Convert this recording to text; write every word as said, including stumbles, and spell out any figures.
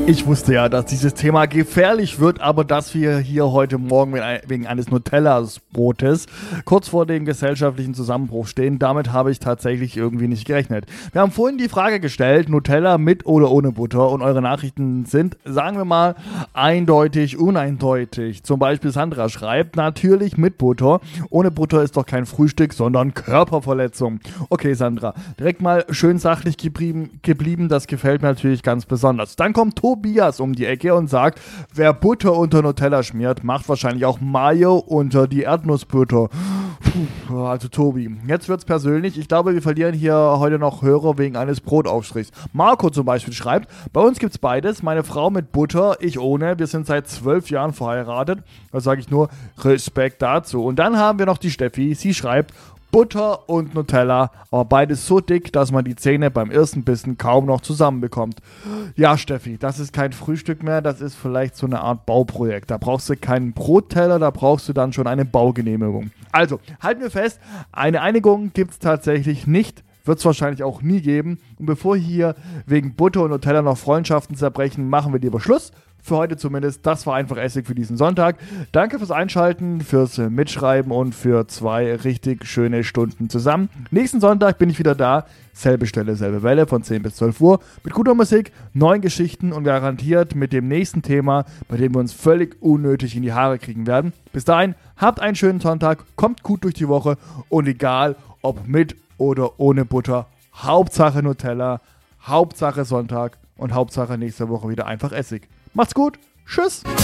Ich wusste ja, dass dieses Thema gefährlich wird, aber dass wir hier heute Morgen wegen eines Nutella-Brotes kurz vor dem gesellschaftlichen Zusammenbruch stehen, damit habe ich tatsächlich irgendwie nicht gerechnet. Wir haben vorhin die Frage gestellt, Nutella mit oder ohne Butter, und eure Nachrichten sind, sagen wir mal, eindeutig, uneindeutig. Zum Beispiel Sandra schreibt, natürlich mit Butter. Ohne Butter ist doch kein Frühstück, sondern Körperverletzung. Okay, Sandra, direkt mal schön sachlich geblieben, geblieben, das gefällt mir natürlich ganz besonders. Dann kommt Tobias um die Ecke und sagt, wer Butter unter Nutella schmiert, macht wahrscheinlich auch Mayo unter die Erdnussbutter. Puh, also Tobi, jetzt wird's persönlich. Ich glaube, wir verlieren hier heute noch Hörer wegen eines Brotaufstrichs. Marco zum Beispiel schreibt, bei uns gibt's beides. Meine Frau mit Butter, ich ohne. Wir sind seit zwölf Jahren verheiratet. Da sage ich nur Respekt dazu. Und dann haben wir noch die Steffi. Sie schreibt, Butter und Nutella, aber beides so dick, dass man die Zähne beim ersten Bissen kaum noch zusammenbekommt. Ja, Steffi, das ist kein Frühstück mehr, das ist vielleicht so eine Art Bauprojekt. Da brauchst du keinen Brotteller, da brauchst du dann schon eine Baugenehmigung. Also, halten wir fest, eine Einigung gibt es tatsächlich nicht. Wird es wahrscheinlich auch nie geben. Und bevor hier wegen Butter und Nutella noch Freundschaften zerbrechen, machen wir lieber Schluss. Für heute zumindest. Das war einfach Essig für diesen Sonntag. Danke fürs Einschalten, fürs Mitschreiben und für zwei richtig schöne Stunden zusammen. Nächsten Sonntag bin ich wieder da. Selbe Stelle, selbe Welle von zehn bis zwölf Uhr. Mit guter Musik, neuen Geschichten und garantiert mit dem nächsten Thema, bei dem wir uns völlig unnötig in die Haare kriegen werden. Bis dahin, habt einen schönen Sonntag, kommt gut durch die Woche und egal, ob mit oder ohne Butter, Hauptsache Nutella, Hauptsache Sonntag und Hauptsache nächste Woche wieder einfach Essig. Macht's gut, tschüss!